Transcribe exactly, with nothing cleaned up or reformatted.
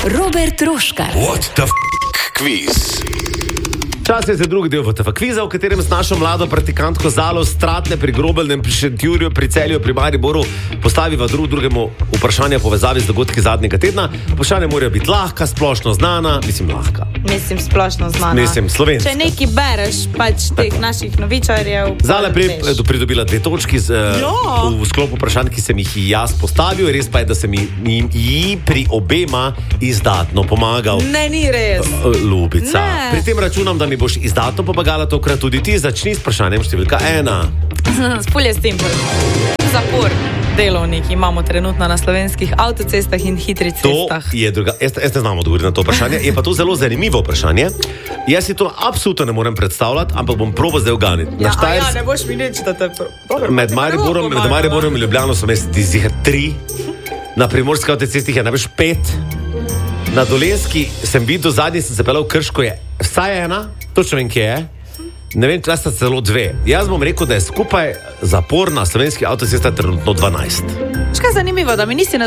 Robert Troškar. What the f*** quiz? Čas je za drugi del V T F kviza, v katerem s našo mlado praktikantko Zalo Stratne pri Grobelnem, pri Šentjurju, pri Celju, pri Mariboru postaviva drug drugemu vprašanja povezavi z dogodki zadnjega tedna. Vprašanja morajo biti lahka, splošno znana, mislim lahka. Mislim, splošno znana. Mislim, slovenska. Če nekaj bereš, pač teh naših novičarjev... Zala je pridobila dve točki z, v sklopu vprašanj, ki sem jih jaz postavil. Res pa je, da sem jim ji pri obema izdatno pomagal. Ne, ni res. Ljubica. Ne. Pri tem računam, da mi boš izdatno pomagala tokrat tudi ti. Začni s vprašanjem številka ena. Spulje s tem. Zapor. Delovnik imamo trenutno na slovenskih avtocestah in hitrih cestah. To je druga. Jaz, jaz ne znam odgovoriti na to vprašanje. Je pa to zelo zanimivo vprašanje. Jaz si to absolutno ne morem predstavljati, ampak bom probal zdaj uganiti. Ja, a ja, ne boš mi reči, da te... Med Mariborom, med Mariborom in Ljubljano so mesti ziher tri. Na primorskih avtocestih je največ pet. Na Dolenjski sem videl, zadnji sem se pelal v Krško, je vsaj ena, točno vem, kje je. Ne vem, če sta celo dve. Jaz bom rekel, da je skupaj zapor na slovenski avtocesti trenutno dvanajst. Škaj zanimivo, da mi nisi na